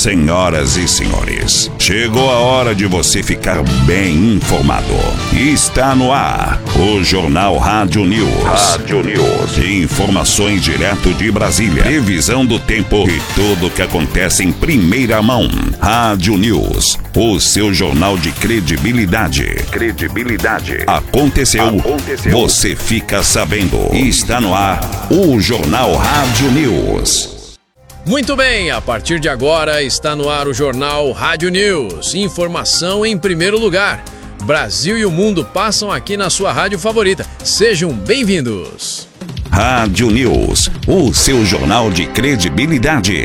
Senhoras e senhores, chegou a hora de você ficar bem informado. Está no ar o Jornal Rádio News. Rádio News. Informações direto de Brasília. Previsão do tempo e tudo o que acontece em primeira mão. Rádio News, o seu jornal de credibilidade. Aconteceu. Você fica sabendo. Está no ar o Jornal Rádio News. Muito bem, a partir de agora está no ar o Jornal Rádio News. Informação em primeiro lugar. Brasil e o mundo passam aqui na sua rádio favorita. Sejam bem-vindos. Rádio News, o seu jornal de credibilidade.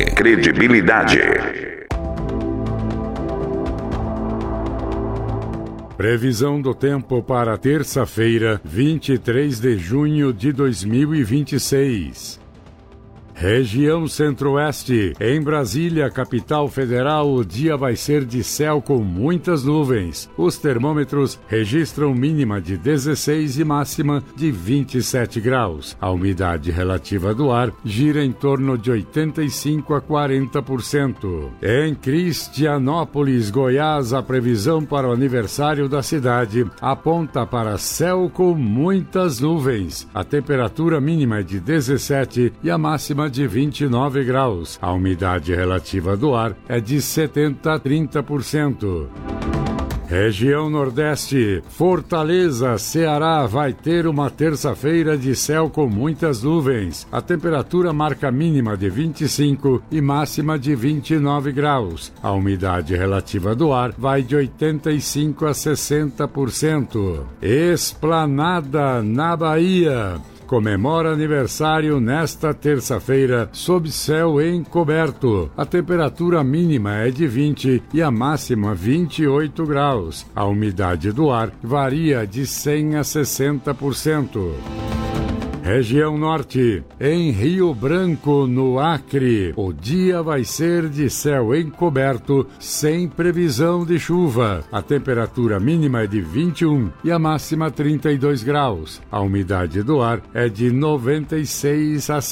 Previsão do tempo para terça-feira, 23 de junho de 2026. Região Centro-Oeste. Em Brasília, capital federal, o dia vai ser de céu com muitas nuvens. Os termômetros registram mínima de 16 e máxima de 27 graus. A umidade relativa do ar gira em torno de 85 a 40%. Em Cristianópolis, Goiás, a previsão para o aniversário da cidade aponta para céu com muitas nuvens. A temperatura mínima é de 17 e a máxima de 29 graus. A umidade relativa do ar é de 70 a 30%. Região Nordeste. Fortaleza, Ceará, vai ter uma terça-feira de céu com muitas nuvens. A temperatura marca mínima de 25 e máxima de 29 graus. A umidade relativa do ar vai de 85 a 60%. Esplanada, na Bahia. Comemora aniversário nesta terça-feira sob céu encoberto. A temperatura mínima é de 20 e a máxima 28 graus. A umidade do ar varia de 100 a 60%. Região Norte. Em Rio Branco, no Acre, o dia vai ser de céu encoberto, sem previsão de chuva. A temperatura mínima é de 21 e a máxima 32 graus. A umidade do ar é de 96 a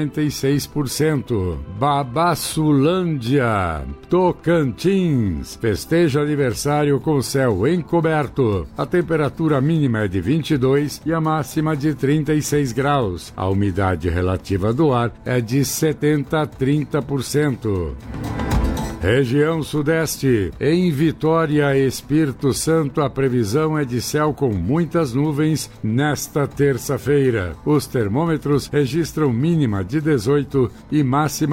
56%. Babassulândia, Tocantins, festeja aniversário com céu encoberto. A temperatura mínima é de 22 e a máxima de 36 graus. A umidade relativa do ar é de 70 a 30%. Região Sudeste. Em Vitória, Espírito Santo, a previsão é de céu com muitas nuvens nesta terça-feira. Os termômetros registram mínima de 18 e máxima